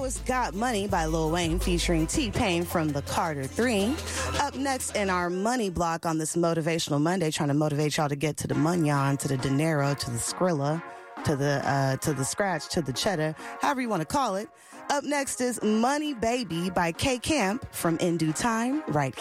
was Got Money by Lil Wayne featuring T-Pain from the Carter 3. Up next in our money block on this Motivational Monday, trying to motivate y'all to get to the Munyon, to the dinero, to the Skrilla, to the scratch, to the cheddar, however you want to call it. Up next is Money Baby by K Camp from In Due Time, right